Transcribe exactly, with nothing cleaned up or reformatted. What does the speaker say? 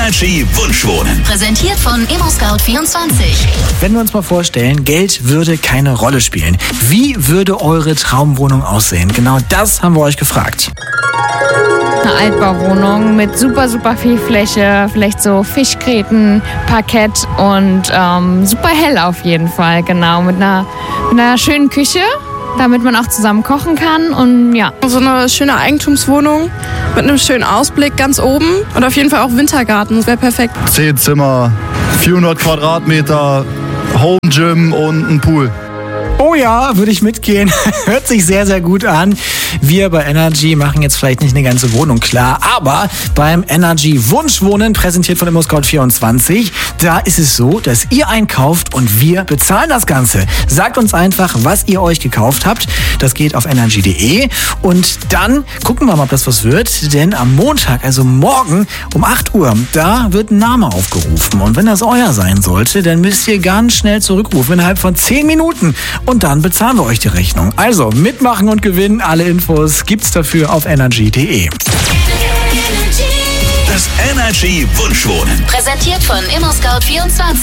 Energy Wunschwohnen. Präsentiert von ImmoScout vierundzwanzig. Wenn wir uns mal vorstellen, Geld würde keine Rolle spielen. Wie würde eure Traumwohnung aussehen? Genau das haben wir euch gefragt. Eine Altbauwohnung mit super, super viel Fläche, vielleicht so Fischgräten, Parkett und ähm, super hell auf jeden Fall, genau, mit einer, mit einer schönen Küche, damit man auch zusammen kochen kann und ja. So eine schöne Eigentumswohnung mit einem schönen Ausblick ganz oben und auf jeden Fall auch Wintergarten, das wäre perfekt. Zehn Zimmer, vierhundert Quadratmeter, Home Gym und ein Pool. Oh ja, würde ich mitgehen. Hört sich sehr, sehr gut an. Wir bei Energy machen jetzt vielleicht nicht eine ganze Wohnung klar, aber beim Energy Wunschwohnen, präsentiert von ImmoScout vierundzwanzig, da ist es so, dass ihr einkauft und wir bezahlen das Ganze. Sagt uns einfach, was ihr euch gekauft habt. Das geht auf energy punkt de und dann gucken wir mal, ob das was wird, denn am Montag, also morgen um acht Uhr, da wird ein Name aufgerufen und wenn das euer sein sollte, dann müsst ihr ganz schnell zurückrufen innerhalb von zehn Minuten. Und dann bezahlen wir euch die Rechnung. Also mitmachen und gewinnen. Alle Infos gibt's dafür auf energy punkt de. Das Energy Wunschwohnen. Präsentiert von ImmoScout vierundzwanzig.